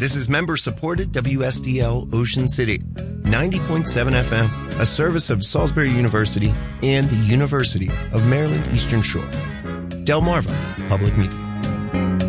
This is member-supported WSDL Ocean City, 90.7 FM, a service of Salisbury University and the University of Maryland Eastern Shore. Delmarva Public Media.